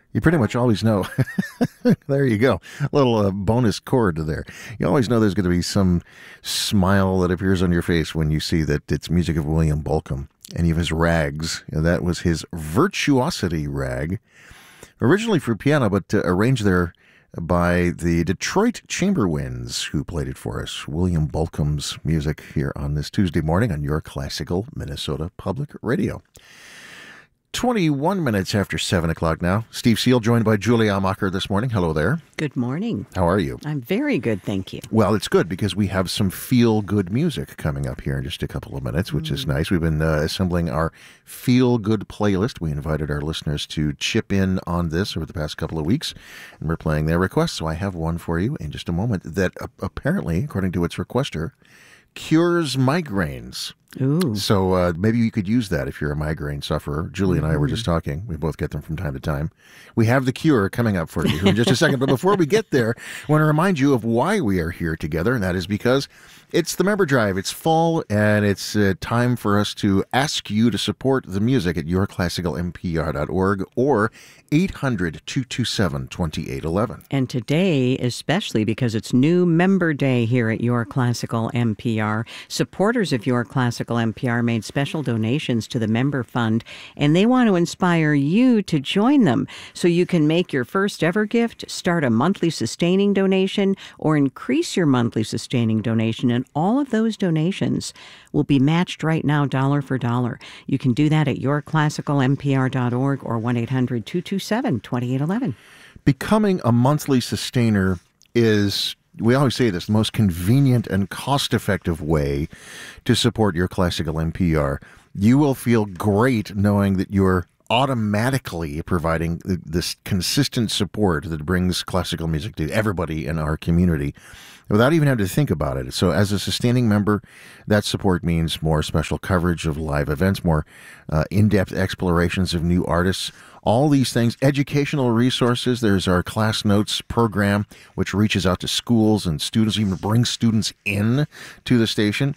You pretty much always know. There you go. A little bonus chord there. You always know there's going to be some smile that appears on your face when you see that it's music of William Bolcom. Any of his rags. That was his Virtuosity rag. Originally for piano, but arranged there by the Detroit Chamberwinds, who played it for us. William Bolcom's music here on this Tuesday morning on your classical Minnesota Public Radio. 21 minutes after 7 o'clock now. Steve Seal joined by Julie Amacher this morning. Hello there. Good morning. How are you? I'm very good, thank you. Well, it's good because we have some feel-good music coming up here in just a couple of minutes, which is nice. We've been assembling our feel-good playlist. We invited our listeners to chip in on this over the past couple of weeks, and we're playing their requests. So I have one for you in just a moment that apparently, according to its requester, cures migraines. Ooh. So maybe you could use that if you're a migraine sufferer. Julie and I were just talking. We both get them from time to time. We have the cure coming up for you in just a second. But before we get there, I want to remind you of why we are here together, and that is because it's the member drive. It's fall, and it's time for us to ask you to support the music at yourclassicalmpr.org or 800-227-2811. And today, especially because it's New Member Day here at Your Classical MPR, supporters of Your Classical MPR made special donations to the Member Fund, and they want to inspire you to join them so you can make your first ever gift, start a monthly sustaining donation, or increase your monthly sustaining donation, and all of those donations will be matched right now dollar for dollar. You can do that at yourclassicalmpr.org or 1-800-227-2811. Becoming a monthly sustainer is, we always say this, the most convenient and cost-effective way to support your classical NPR. You will feel great knowing that you're automatically providing this consistent support that brings classical music to everybody in our community without even having to think about it. So as a sustaining member, that support means more special coverage of live events, more in-depth explorations of new artists, all these things, educational resources. There's our Class Notes program, which reaches out to schools and students, even brings students in to the station.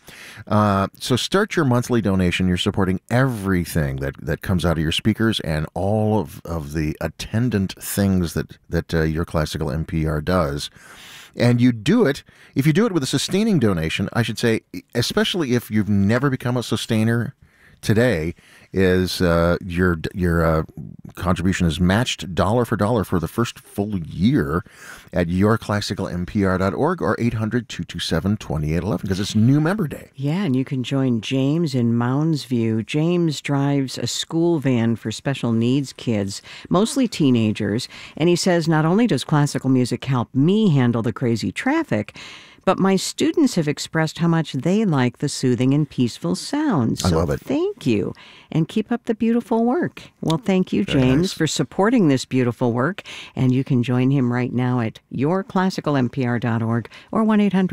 So start your monthly donation. You're supporting everything that comes out of your speakers and all of the attendant things that your classical NPR does. And you do it, if you do it with a sustaining donation, I should say, especially if you've never become a sustainer today, is your contribution is matched dollar for dollar for the first full year at yourclassicalmpr.org or 800-227-2811 because it's New Member Day. Yeah, and you can join James in Mounds View. James drives a school van for special needs kids, mostly teenagers, and he says not only does classical music help me handle the crazy traffic, but my students have expressed how much they like the soothing and peaceful sounds. I love it. Thank you. And keep up the beautiful work. Well, thank you, Very James, nice. for supporting this beautiful work. And you can join him right now at yourclassicalmpr.org or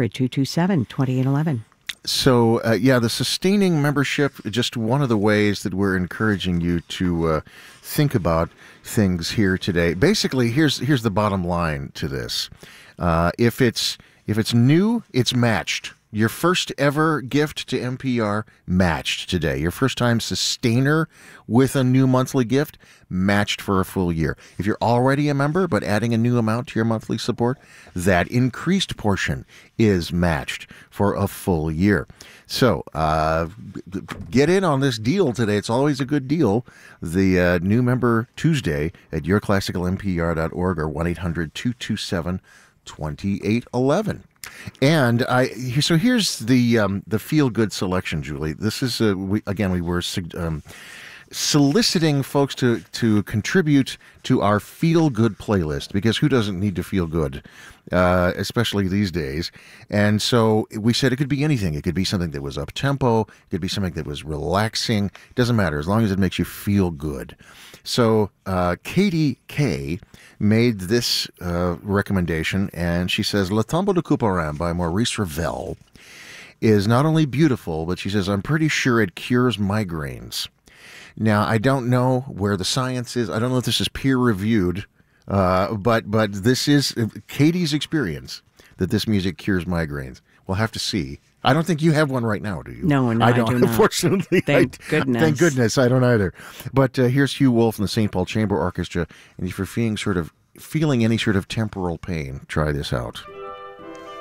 1-800-227-2811. So, the sustaining membership, just one of the ways that we're encouraging you to think about things here today. Basically, here's the bottom line to this. If it's new, it's matched. Your first ever gift to NPR, matched today. Your first time sustainer with a new monthly gift, matched for a full year. If you're already a member but adding a new amount to your monthly support, that increased portion is matched for a full year. So get in on this deal today. It's always a good deal. The New Member Tuesday at yourclassicalmpr.org or 1-800-227-2811. And so here's the feel good selection, Julie. This is we were soliciting folks to contribute to our feel good playlist because who doesn't need to feel good, especially these days? And so we said it could be anything. It could be something that was up tempo. It could be something that was relaxing. It doesn't matter as long as it makes you feel good. So Katie K made this recommendation, and she says, Le Tombeau de Couperin by Maurice Ravel is not only beautiful, but she says, I'm pretty sure it cures migraines. Now, I don't know where the science is. I don't know if this is peer-reviewed, but this is Katie's experience that this music cures migraines. We'll have to see I don't think you have one right now, do you? No, I don't. do not. Unfortunately, Thank goodness. Thank goodness, I don't either. But here's Hugh Wolf from the St. Paul Chamber Orchestra, and if you're feeling any sort of temporal pain, try this out.